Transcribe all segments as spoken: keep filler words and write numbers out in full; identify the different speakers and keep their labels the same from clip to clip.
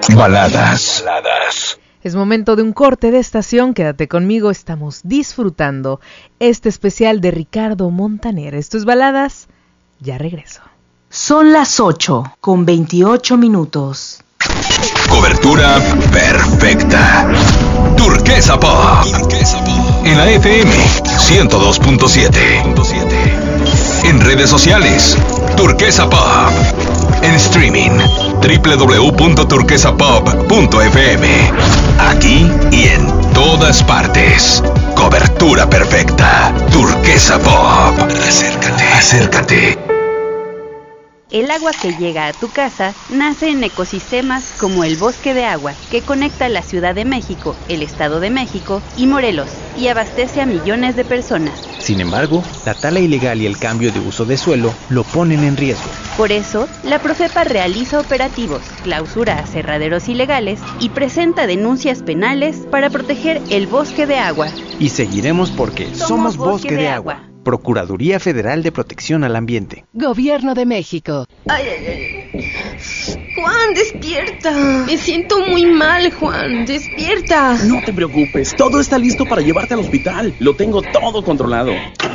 Speaker 1: Baladas. Baladas.
Speaker 2: Es momento de un corte de estación, quédate conmigo, estamos disfrutando este especial de Ricardo Montaner. Esto es Baladas, ya regreso.
Speaker 3: Son las ocho con veintiocho minutos.
Speaker 1: Cobertura perfecta. Turquesa Pop. En la F M ciento dos punto siete. En redes sociales, Turquesa Pop. En streaming, doble u doble u doble u punto turquesa pop punto f m. Aquí y en todas partes. Cobertura perfecta. Turquesa Pop. Acércate, acércate.
Speaker 4: El agua que llega a tu casa nace en ecosistemas como el Bosque de Agua, que conecta la Ciudad de México, el Estado de México y Morelos, y abastece a millones de personas.
Speaker 5: Sin embargo, la tala ilegal y el cambio de uso de suelo lo ponen en riesgo.
Speaker 4: Por eso, la Profepa realiza operativos, clausura aserraderos ilegales y presenta denuncias penales para proteger el Bosque de Agua.
Speaker 5: Y seguiremos porque somos, somos Bosque, Bosque de, de Agua. Agua. Procuraduría Federal de Protección al Ambiente.
Speaker 6: Gobierno de México.
Speaker 7: Ay, ay, ay. Juan, despierta. Me siento muy mal, Juan. Despierta.
Speaker 8: No te preocupes. Todo está listo para llevarte al hospital. Lo tengo todo controlado.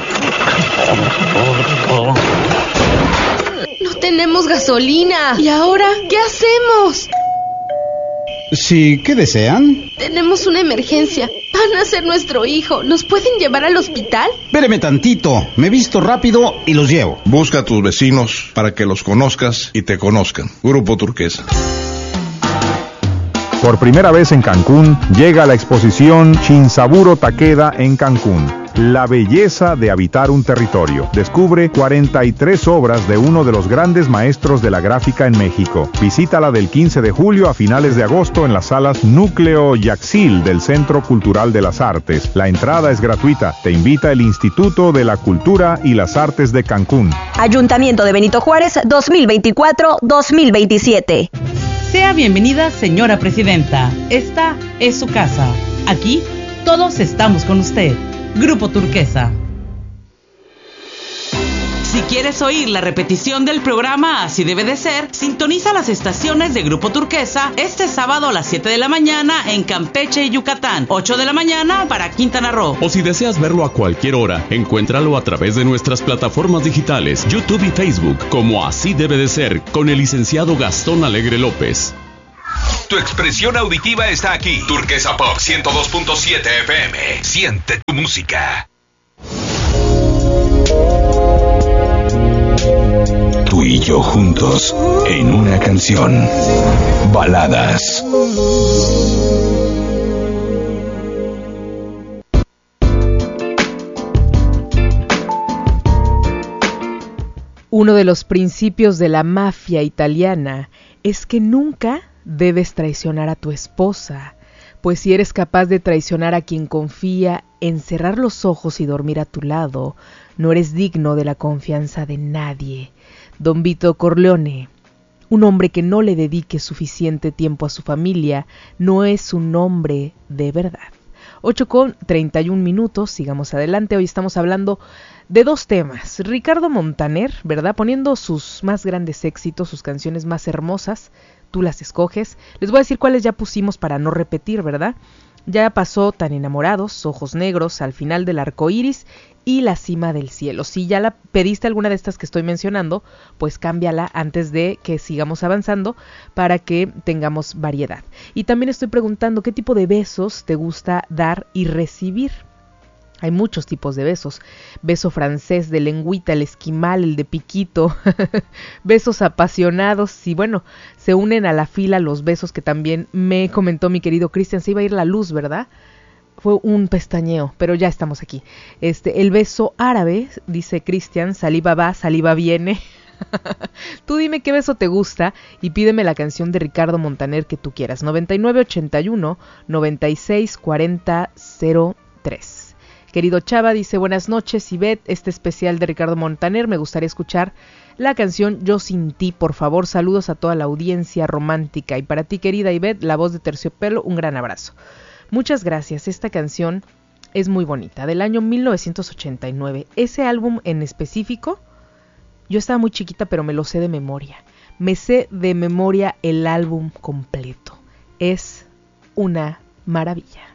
Speaker 7: No tenemos gasolina. ¿Y ahora qué hacemos?
Speaker 9: Sí, ¿qué desean?
Speaker 7: Tenemos una emergencia. Van a ser nuestro hijo. ¿Nos pueden llevar al hospital?
Speaker 9: Espéreme tantito. Me visto rápido y los llevo.
Speaker 10: Busca a tus vecinos para que los conozcas y te conozcan. Grupo Turquesa.
Speaker 11: Por primera vez en Cancún, llega la exposición Shinsaburo Takeda en Cancún. La belleza de habitar un territorio. Descubre cuarenta y tres obras de uno de los grandes maestros de la gráfica en México. Visítala del quince de julio a finales de agosto en las salas Núcleo Yaxil del Centro Cultural de las Artes. La entrada es gratuita. Te invita el Instituto de la Cultura y las Artes de Cancún.
Speaker 12: Ayuntamiento de Benito Juárez dos mil veinticuatro dos mil veintisiete.
Speaker 13: Sea bienvenida, señora presidenta. Esta es su casa. Aquí todos estamos con usted. Grupo Turquesa. Si quieres oír la repetición del programa Así Debe de Ser, sintoniza las estaciones de Grupo Turquesa este sábado a las siete de la mañana en Campeche y Yucatán, ocho de la mañana para Quintana Roo.
Speaker 14: O si deseas verlo a cualquier hora, encuéntralo a través de nuestras plataformas digitales, YouTube y Facebook, como Así Debe de Ser, con el licenciado Gastón Alegre López.
Speaker 1: Tu expresión auditiva está aquí. Turquesa Pop ciento dos punto siete F M. Siente tu música. Tú y yo juntos en una canción. Baladas.
Speaker 2: Uno de los principios de la mafia italiana es que nunca debes traicionar a tu esposa, pues si eres capaz de traicionar a quien confía en cerrar los ojos y dormir a tu lado, no eres digno de la confianza de nadie. Don Vito Corleone, un hombre que no le dedique suficiente tiempo a su familia, no es un hombre de verdad. ocho con treinta y un minutos, sigamos adelante. Hoy estamos hablando de dos temas. Ricardo Montaner, ¿verdad? Poniendo sus más grandes éxitos, sus canciones más hermosas. Tú las escoges. Les voy a decir cuáles ya pusimos para no repetir, ¿verdad? Ya pasó Tan Enamorados, Ojos Negros, Al Final del Arco Iris y La Cima del Cielo. Si ya la pediste alguna de estas que estoy mencionando, pues cámbiala antes de que sigamos avanzando para que tengamos variedad. Y también estoy preguntando qué tipo de besos te gusta dar y recibir. Hay muchos tipos de besos. Beso francés, de lengüita, el esquimal, el de piquito. Besos apasionados. Y bueno, se unen a la fila los besos que también me comentó mi querido Cristian. Se iba a ir la luz, ¿verdad? Fue un pestañeo, pero ya estamos aquí. Este, el beso árabe, dice Cristian, saliva va, saliva viene. Tú dime qué beso te gusta y pídeme la canción de Ricardo Montaner que tú quieras. noventa y nueve ochenta y uno noventa y seis cuarenta cero tres. Querido Chava dice, buenas noches, Ivette, este especial de Ricardo Montaner, me gustaría escuchar la canción Yo Sin Ti, por favor, saludos a toda la audiencia romántica. Y para ti, querida Ivette, la voz de Terciopelo, un gran abrazo. Muchas gracias, esta canción es muy bonita, del año mil novecientos ochenta y nueve. Ese álbum en específico, yo estaba muy chiquita, pero me lo sé de memoria. Me sé de memoria el álbum completo. es una maravilla.